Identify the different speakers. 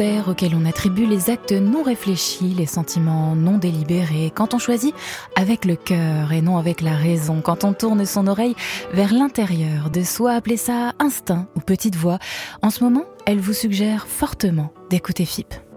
Speaker 1: involontaires auxquels on attribue les actes non réfléchis, les sentiments non délibérés, quand on choisit avec le cœur et non avec la raison, quand on tourne son oreille vers l'intérieur de soi, appelez ça instinct ou petite voix. En ce moment, elle vous suggère fortement d'écouter FIP.